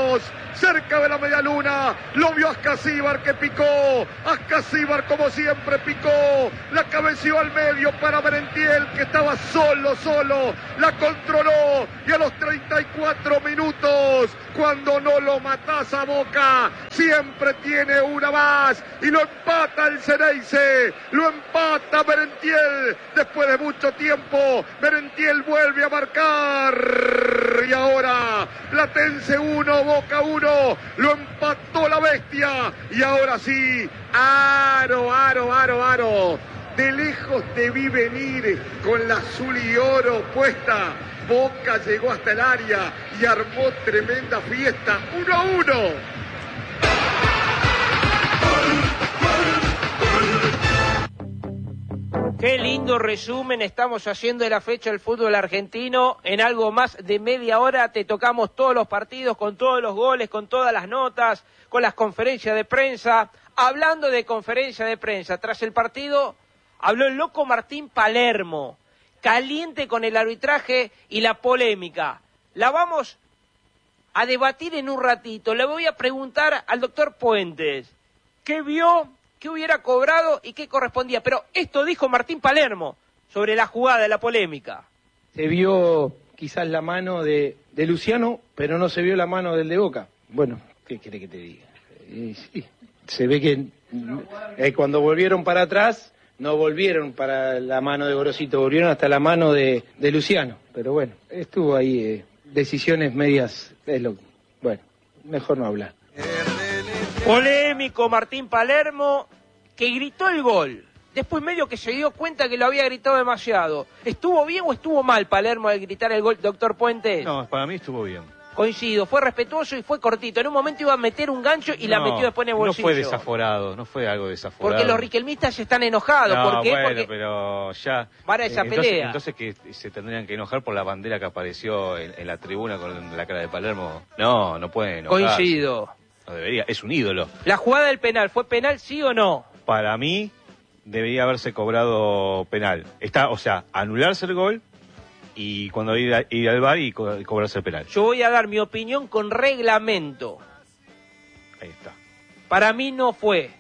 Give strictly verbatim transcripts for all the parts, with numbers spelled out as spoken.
metros, cerca de la media luna, lo vio Ascasíbar que picó, Ascasíbar como siempre picó, la cabeció al medio para Merentiel que estaba solo, solo, la controló y a los treinta y cuatro minutos, cuando no lo matás a Boca, siempre tiene una más y lo empata el Ceneice, lo empata Merentiel, después de mucho tiempo, Merentiel vuelve a marcar y ahora Platense uno, Boca uno, lo empató la bestia y ahora sí, aro, aro, aro, aro, de lejos te vi venir con la azul y oro puesta, Boca llegó hasta el área y armó tremenda fiesta, uno a uno. Qué lindo resumen estamos haciendo de la fecha del fútbol argentino. En algo más de media hora te tocamos todos los partidos, con todos los goles, con todas las notas, con las conferencias de prensa. Hablando de conferencia de prensa, tras el partido habló el loco Martín Palermo, caliente con el arbitraje y la polémica. La vamos a debatir en un ratito. Le voy a preguntar al doctor Puentes, ¿qué vio? ¿Qué hubiera cobrado y qué correspondía? Pero esto dijo Martín Palermo sobre la jugada, la polémica. Se vio quizás la mano de, de Luciano, pero no se vio la mano del de Boca. Bueno, ¿qué quiere que te diga? Y sí, se ve que eh, cuando volvieron para atrás, no volvieron para la mano de Gorosito, volvieron hasta la mano de, de Luciano. Pero bueno, estuvo ahí, eh, decisiones medias, es lo, bueno, mejor no hablar. Polémico Martín Palermo, que gritó el gol. Después medio que se dio cuenta que lo había gritado demasiado. ¿Estuvo bien o estuvo mal Palermo al gritar el gol, doctor Puentes? No, para mí estuvo bien. Coincido, fue respetuoso y fue cortito. En un momento iba a meter un gancho y no, la metió después en el bolsillo. No fue desaforado, no fue algo desaforado. Porque los riquelmistas están enojados. No, ¿Por qué? bueno, Porque pero ya... para esa entonces, pelea. Entonces que se tendrían que enojar por la bandera que apareció en, en la tribuna con la cara de Palermo. No, no pueden enojarse. Coincido. No debería, es un ídolo. ¿La jugada del penal fue penal, sí o no? Para mí, debería haberse cobrado penal. Está, o sea, anularse el gol y cuando ir, a, ir al V A R y, co y cobrarse el penal. Yo voy a dar mi opinión con reglamento. Ahí está. Para mí no fue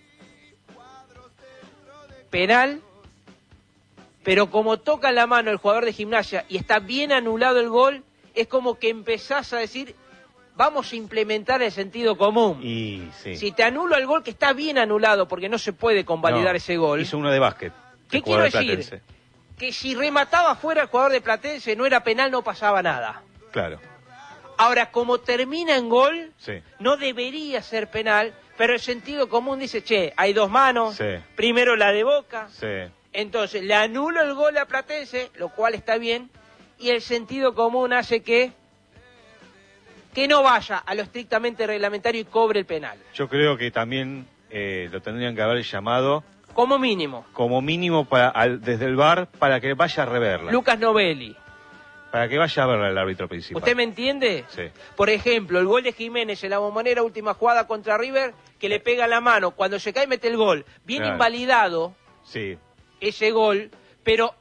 penal, pero como toca la mano el jugador de Gimnasia y está bien anulado el gol, es como que empezás a decir... Vamos a implementar el sentido común. Y, sí. Si te anulo el gol, que está bien anulado, porque no se puede convalidar no, ese gol. Hizo uno de básquet. ¿Qué quiero decir? Platense. Que si remataba fuera el jugador de Platense, no era penal, no pasaba nada. Claro. Ahora, como termina en gol, sí. no debería ser penal, pero el sentido común dice, che, hay dos manos, sí. primero la de Boca, sí. entonces le anulo el gol a Platense, lo cual está bien, y el sentido común hace que... que no vaya a lo estrictamente reglamentario y cobre el penal. Yo creo que también eh, lo tendrían que haber llamado... Como mínimo. Como mínimo para, al, desde el V A R para que vaya a reverla. Lucas Novelli. Para que vaya a verla el árbitro principal. ¿Usted me entiende? Sí. Por ejemplo, el gol de Jiménez en la Bombonera, última jugada contra River, que le pega la mano. Cuando se cae mete el gol. Bien claro. Invalidado sí. ese gol, pero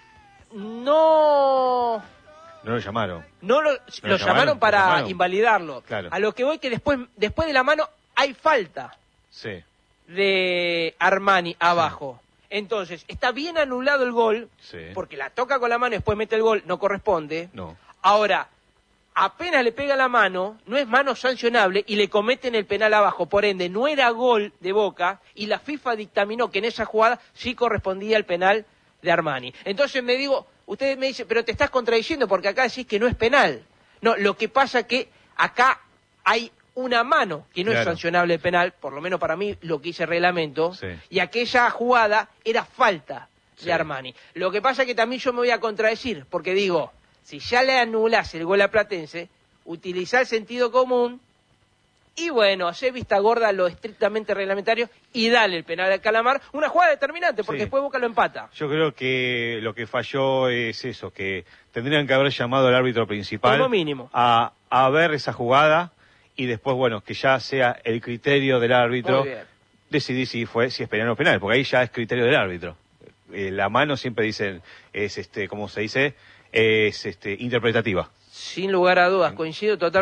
no... No lo llamaron. No lo, ¿No lo, lo llamaron, llamaron para ¿Lo llamaron? invalidarlo. Claro. A lo que voy que después, después de la mano hay falta sí. de Armani abajo. Sí. Entonces, está bien anulado el gol, sí. porque la toca con la mano y después mete el gol, no corresponde. No. Ahora, apenas le pega la mano, no es mano sancionable y le cometen el penal abajo. Por ende, no era gol de Boca y la FIFA dictaminó que en esa jugada sí correspondía el penal de Armani. Entonces me digo... Usted me dice, pero te estás contradiciendo porque acá decís que no es penal. No, lo que pasa es que acá hay una mano que no claro. es sancionable penal, por lo menos para mí lo que dice el reglamento, sí. y aquella jugada era falta sí. de Armani. Lo que pasa es que también yo me voy a contradecir, porque digo, si ya le anulás el gol a Platense, utilizá el sentido común, y bueno, hacer vista gorda lo estrictamente reglamentario y dale el penal al Calamar, una jugada determinante, porque sí. después Boca lo empata. Yo creo que lo que falló es eso, que tendrían que haber llamado al árbitro principal como mínimo a, a ver esa jugada y después, bueno, que ya sea el criterio del árbitro decidir si fue si es penal o penal, porque ahí ya es criterio del árbitro. Eh, la mano siempre dicen, es este, como se dice, es este interpretativa. Sin lugar a dudas, coincido totalmente.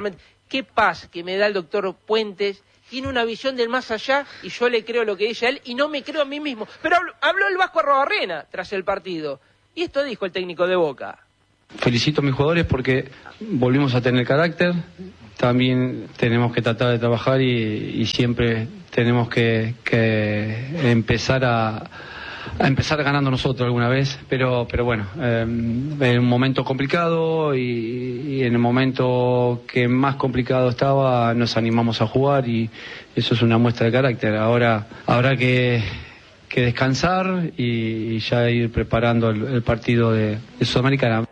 qué paz que me da el doctor Puentes. Tiene una visión del más allá y yo le creo lo que dice a él y no me creo a mí mismo. Pero habló, habló el Vasco Arrobarrena tras el partido. Y esto dijo el técnico de Boca. Felicito a mis jugadores porque volvimos a tener carácter. También tenemos que tratar de trabajar y, y siempre tenemos que, que empezar a... a empezar ganando nosotros alguna vez, pero pero bueno, eh, en un momento complicado y, y en el momento que más complicado estaba nos animamos a jugar y eso es una muestra de carácter. Ahora habrá que, que descansar y, y ya ir preparando el, el partido de, de Sudamericana.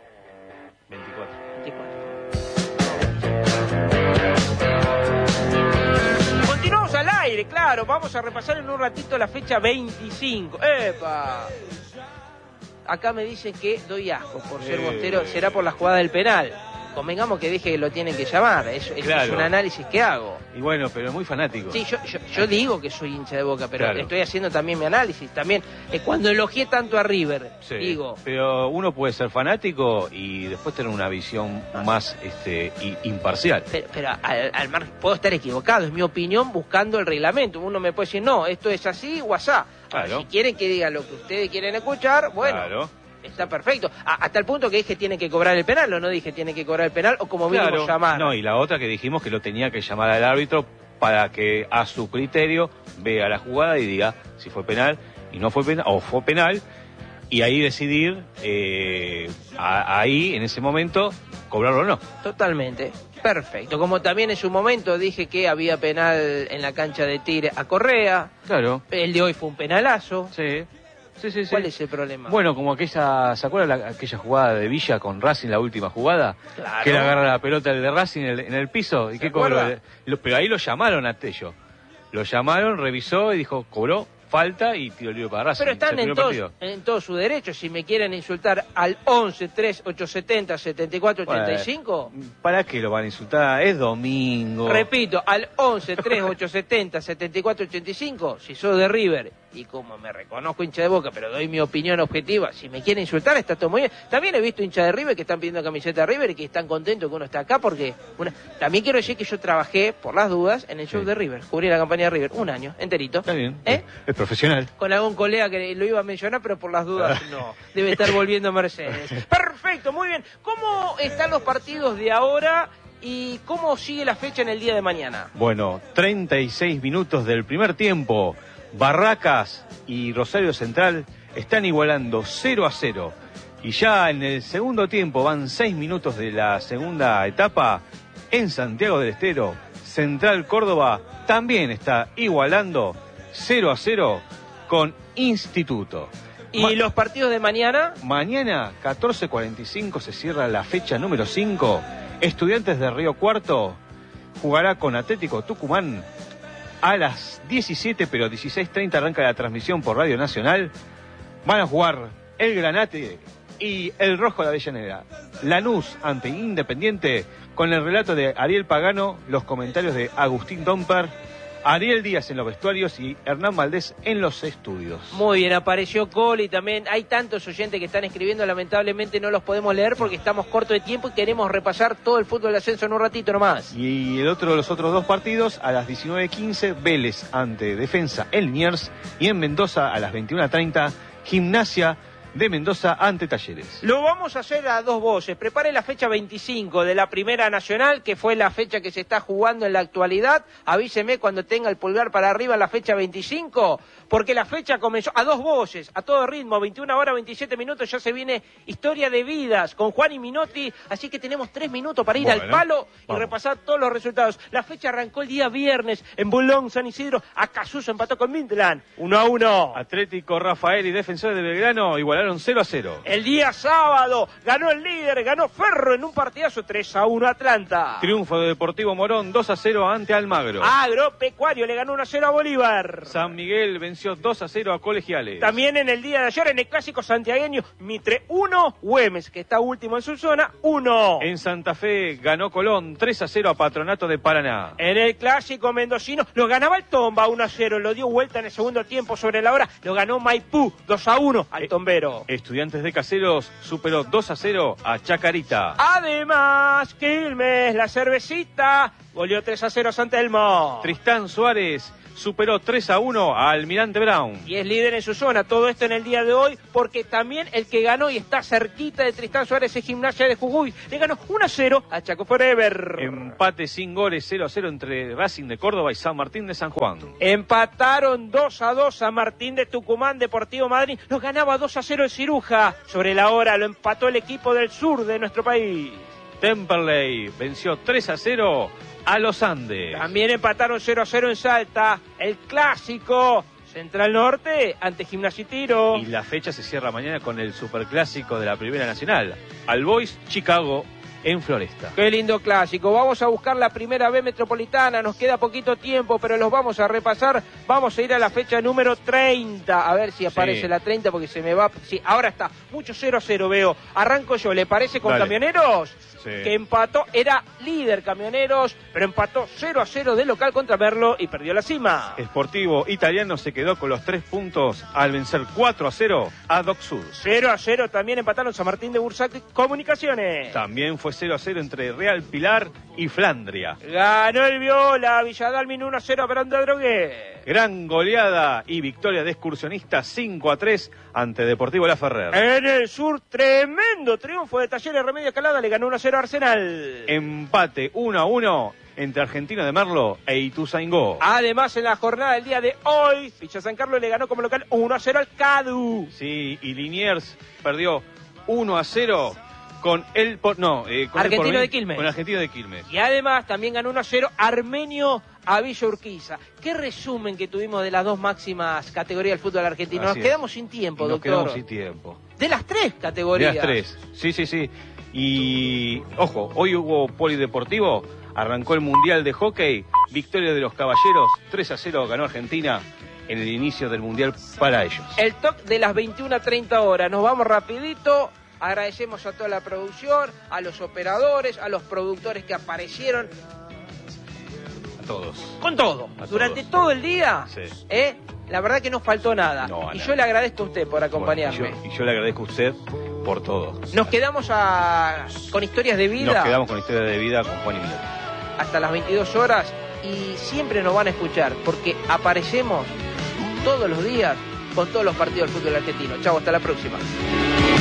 Claro, vamos a repasar en un ratito la fecha veinticinco. ¡Epa! Acá me dicen que doy asco por ser bostero. Será por la jugada del penal. Convengamos que dije que lo tienen que llamar. Eso, eso claro. Es un análisis que hago. Y bueno, pero es muy fanático. Sí, yo, yo, yo digo que soy hincha de Boca, pero claro. Estoy haciendo también mi análisis. También eh, cuando elogié tanto a River, sí, digo... Pero uno puede ser fanático y después tener una visión más este, imparcial. Pero, pero al, al mar puedo estar equivocado, es mi opinión buscando el reglamento. Uno me puede decir, no, esto es así o asá. Claro. Si quieren que diga lo que ustedes quieren escuchar, bueno... Claro. Está perfecto. A, hasta el punto que dije tiene que cobrar el penal, o no dije tiene que cobrar el penal, o como mínimo claro. llamar. No, y la otra que dijimos que lo tenía que llamar al árbitro para que a su criterio vea la jugada y diga si fue penal y no fue penal, o fue penal, y ahí decidir, eh, a, ahí, en ese momento, cobrarlo o no. Totalmente. Perfecto. Como también en su momento dije que había penal en la cancha de Tigre a Correa. Claro. El de hoy fue un penalazo. Sí. Sí, sí, sí. ¿Cuál es el problema? Bueno, como aquella, ¿se acuerdan la, aquella jugada de Villa con Racing, la última jugada? Claro. Que le agarra la pelota el de Racing en el, en el piso. ¿Y qué cobró? Lo, pero ahí lo llamaron a Tello. Lo llamaron, revisó y dijo, cobró falta y tiro libre para Racing. Pero están en todo, en todo su derecho. Si me quieren insultar al once, tres, ocho setenta, setenta y cuatro, ochenta y cinco. Bueno, ¿para qué lo van a insultar? Es domingo. Repito, al once, tres, ocho setenta, setenta y cuatro, ochenta y cinco. Si sos de River y como me reconozco hincha de Boca, pero doy mi opinión objetiva, si me quieren insultar está todo muy bien. También he visto hinchas de River que están pidiendo camiseta de River y que están contentos que uno está acá porque... Una... También quiero decir que yo trabajé, por las dudas, en el show sí. de River. Cubrí la campaña de River un año, enterito. Está bien. ¿Eh? Es profesional. Con algún colega que lo iba a mencionar, pero por las dudas no. Debe estar volviendo Mercedes. Perfecto, muy bien. ¿Cómo están los partidos de ahora y cómo sigue la fecha en el día de mañana? Bueno, treinta y seis minutos del primer tiempo. Barracas y Rosario Central están igualando cero a cero. Y ya en el segundo tiempo, van seis minutos de la segunda etapa, en Santiago del Estero, Central Córdoba también está igualando cero a cero con Instituto. ¿Y Ma- los partidos de mañana? Mañana, catorce cuarenta y cinco, se cierra la fecha número cinco. Estudiantes de Río Cuarto jugará con Atlético Tucumán. A las diecisiete, pero dieciséis treinta arranca la transmisión por Radio Nacional. Van a jugar el Granate y el Rojo de Avellaneda. Lanús ante Independiente, con el relato de Ariel Pagano, los comentarios de Agustín Domper, Ariel Díaz en los vestuarios y Hernán Valdés en los estudios. Muy bien, apareció Cole y también hay tantos oyentes que están escribiendo, lamentablemente no los podemos leer porque estamos cortos de tiempo y queremos repasar todo el fútbol de ascenso en un ratito nomás. Y el otro de los otros dos partidos, a las diecinueve quince, Vélez ante Defensa el Liniers, y en Mendoza a las veintiuna treinta, Gimnasia de Mendoza ante Talleres. Lo vamos a hacer a dos voces. Prepare la fecha veinticinco de la Primera Nacional, que fue la fecha que se está jugando en la actualidad. Avíseme cuando tenga el pulgar para arriba en la fecha veinticinco, porque la fecha comenzó a dos voces, a todo ritmo, veintiuna horas, veintisiete minutos, ya se viene Historia de Vidas con Juan y Minotti, así que tenemos tres minutos para ir bueno, al palo y vamos. repasar todos los resultados. La fecha arrancó el día viernes en Bulón, San Isidro. Acasuso empató con Midland, uno a uno. Atlético Rafael y Defensores de Belgrano igualaron cero a cero. El día sábado ganó el líder, ganó Ferro en un partidazo, tres a uno Atlanta. Triunfo de Deportivo Morón, dos a cero ante Almagro. Agropecuario le ganó uno a cero a Bolívar. San Miguel venció dos a cero a Colegiales. También en el día de ayer en el clásico santiagueño, Mitre uno, Güemes, que está último en su zona, uno. En Santa Fe ganó Colón tres a cero a Patronato de Paraná. En el clásico mendocino lo ganaba el Tomba uno a cero, lo dio vuelta en el segundo tiempo sobre la hora, lo ganó Maipú dos a uno al Tombero. Estudiantes de Caseros superó dos a cero a Chacarita. Además, Quilmes, la cervecita, Goleó tres a cero a San Telmo. Tristán Suárez superó tres a uno a Almirante Brown. Y es líder en su zona. Todo esto en el día de hoy, porque también el que ganó y está cerquita de Tristán Suárez es Gimnasia de Jujuy. Le ganó uno a cero a Chaco Forever. Empate sin goles, cero a cero entre Racing de Córdoba y San Martín de San Juan. Empataron dos a dos San Martín de Tucumán, Deportivo Madrid. Nos ganaba dos a cero el Ciruja. Sobre la hora lo empató el equipo del sur de nuestro país. Temperley venció tres a cero a los Andes. También empataron cero a cero en Salta. El clásico Central Norte ante Gimnasia y Tiro. Y la fecha se cierra mañana con el superclásico de la Primera Nacional. All Boys Chicago en Floresta. Qué lindo clásico. Vamos a buscar la Primera B Metropolitana. Nos queda poquito tiempo, pero los vamos a repasar. Vamos a ir a la fecha número treinta. A ver si aparece sí. la treinta, porque se me va. Sí, ahora está. Mucho cero a cero veo. Arranco yo. ¿Le parece con Dale. Camioneros? Sí. Que empató, era líder Camioneros, pero empató cero a cero de local contra Merlo y perdió la cima. Sportivo Italiano se quedó con los tres puntos al vencer cuatro a cero a Doc Sud. cero a cero también empataron San Martín de Bursac Comunicaciones. También fue cero a cero entre Real Pilar y Flandria. Ganó el Viola, Villadalmin uno a cero a Perón de Drogué. Gran goleada y victoria de Excursionistas cinco a tres ante Deportivo La Ferrer. En el sur, tremendo triunfo de Talleres Remedio Escalada, le ganó uno a cero a Arsenal. Empate uno a uno entre Argentino de Merlo e Ituzaingó. Además, en la jornada del día de hoy, Villa San Carlos le ganó como local uno a cero al Cadu. Sí, y Liniers perdió uno a cero con el no, eh, con Argentino el de Quilmes. Con Argentino de Quilmes. Y además también ganó uno a cero Armenio a Villa Urquiza. Qué resumen que tuvimos de las dos máximas categorías del fútbol argentino. Así nos quedamos es. sin tiempo, y nos doctor. Nos quedamos sin tiempo. De las tres categorías. De las tres. Sí, sí, sí. Y ojo, hoy hubo polideportivo, arrancó el Mundial de Hockey, victoria de los Caballeros, tres a cero ganó Argentina en el inicio del Mundial para ellos. El top de las veintiuna a treinta horas. Nos vamos rapidito. Agradecemos a toda la producción, a los operadores, a los productores que aparecieron. A todos. Con todo. A Durante todos. todo el día, sí. ¿eh? La verdad que no faltó nada. No, y nada. yo le agradezco a usted por acompañarme. Bueno, y, yo, y yo le agradezco a usted por todo. Nos quedamos a, con historias de vida. Nos quedamos con historias de vida con Juan y Miguel. Hasta las veintidós horas. Y siempre nos van a escuchar, porque aparecemos todos los días con todos los partidos del fútbol argentino. Chau, hasta la próxima.